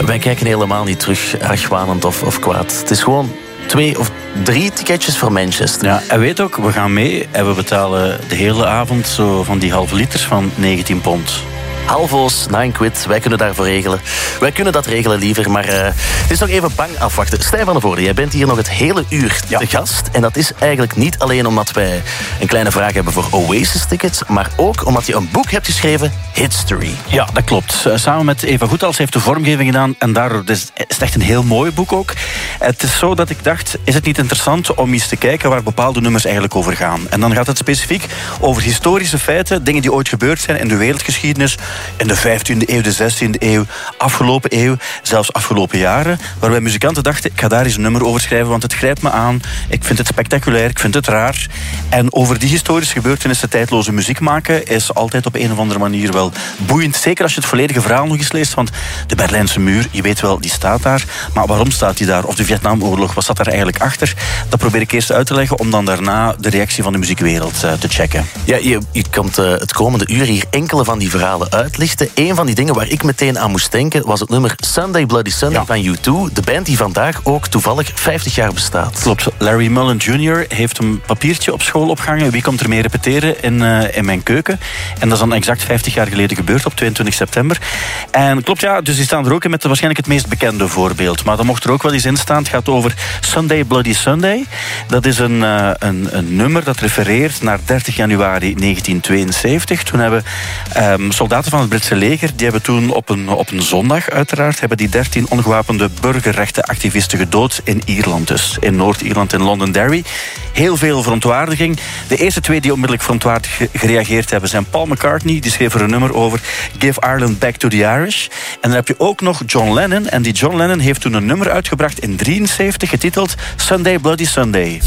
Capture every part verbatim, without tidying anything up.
wij kijken helemaal niet terug, argwanend of, of kwaad. Het is gewoon twee of drie ticketjes voor Manchester. Ja, en weet ook, we gaan mee en we betalen de hele avond zo van die halve liters van negentien pond. Halvo's, nine quid, wij kunnen daarvoor regelen. Wij kunnen dat regelen liever, maar uh, het is nog even bang afwachten. Stijn van der Voorde, jij bent hier nog het hele uur ja. te gast. En dat is eigenlijk niet alleen omdat wij een kleine vraag hebben voor Oasis-tickets, maar ook omdat je een boek hebt geschreven, Hitstory. Ja, dat klopt. Samen met Eva Goethals heeft de vormgeving gedaan en daardoor is het echt een heel mooi boek ook. Het is zo dat ik dacht, is het niet interessant om eens te kijken waar bepaalde nummers eigenlijk over gaan? En dan gaat het specifiek over historische feiten, dingen die ooit gebeurd zijn in de wereldgeschiedenis, in de vijftiende eeuw, de zestiende eeuw, afgelopen eeuw, zelfs afgelopen jaren, waarbij muzikanten dachten, ik ga daar eens een nummer over schrijven, want het grijpt me aan, ik vind het spectaculair, ik vind het raar. En over die historische gebeurtenissen tijdloze muziek maken is altijd op een of andere manier wel boeiend. Zeker als je het volledige verhaal nog eens leest, want de Berlijnse muur, je weet wel, die staat daar, maar waarom staat die daar? Of de Vietnamoorlog, wat zat daar eigenlijk achter? Dat probeer ik eerst uit te leggen, om dan daarna de reactie van de muziekwereld uh, te checken. Ja, je, je komt uh, het komende uur hier enkele van die verhalen uitlichten. Een van die dingen waar ik meteen aan moest denken was het nummer Sunday Bloody Sunday ja. van U twee. De band die vandaag ook toevallig vijftig jaar bestaat. Klopt. Larry Mullen junior heeft een papiertje op school opgehangen. Wie komt er mee repeteren in, uh, in mijn keuken? En dat is dan exact vijftig jaar geleden gebeurd, op tweeëntwintig september. En klopt, ja, dus die staan er ook in met waarschijnlijk het meest bekende voorbeeld. Maar dan mocht er ook wel eens in staan. Het gaat over Sunday Bloody Sunday. Dat is een, uh, een, een nummer dat refereert naar dertig januari negentien tweeënzeventig. Toen hebben um, soldaten van het Britse leger, die hebben toen op een, op een zondag uiteraard, hebben die dertien ongewapende burgerrechtenactivisten gedood in Ierland dus. In Noord-Ierland, in Londonderry. Heel veel verontwaardiging. De eerste twee die onmiddellijk verontwaardigd gereageerd hebben zijn Paul McCartney, die schreef er een nummer over Give Ireland Back to the Irish. En dan heb je ook nog John Lennon. En die John Lennon heeft toen een nummer uitgebracht in drieënzeventig getiteld Sunday Bloody Sunday.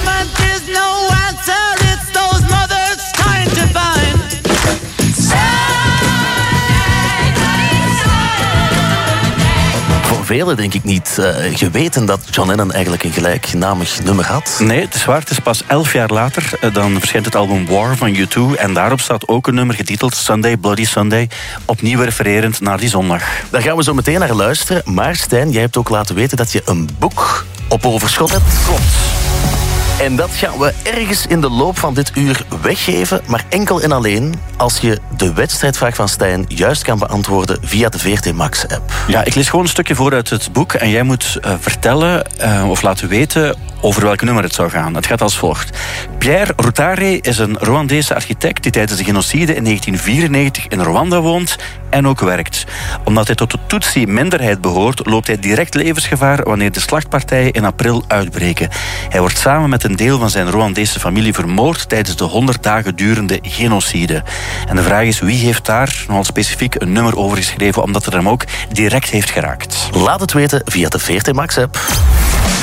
Velen denk ik niet uh, geweten dat John Lennon eigenlijk een gelijknamig nummer had. Nee, het is waar. Het is pas elf jaar later. Uh, dan verschijnt het album War van U twee. En daarop staat ook een nummer getiteld Sunday Bloody Sunday. Opnieuw refererend naar die zondag. Daar gaan we zo meteen naar luisteren. Maar Stijn, jij hebt ook laten weten dat je een boek op overschot hebt. Klopt. En dat gaan we ergens in de loop van dit uur weggeven, maar enkel en alleen als je de wedstrijdvraag van Stijn juist kan beantwoorden via de V R T Max-app. Ja, ik lees gewoon een stukje voor uit het boek en jij moet uh, vertellen uh, of laten weten over welk nummer het zou gaan. Het gaat als volgt. Pierre Routare is een Rwandese architect die tijdens de genocide in negentien vierennegentig in Rwanda woont en ook werkt. Omdat hij tot de Tutsi-minderheid behoort, loopt hij direct levensgevaar wanneer de slachtpartijen in april uitbreken. Hij wordt samen met een deel van zijn Rwandese familie vermoord tijdens de honderd dagen durende genocide. En de vraag is, wie heeft daar nogal specifiek een nummer over geschreven, omdat het hem ook direct heeft geraakt? Laat het weten via de V R T Max-app.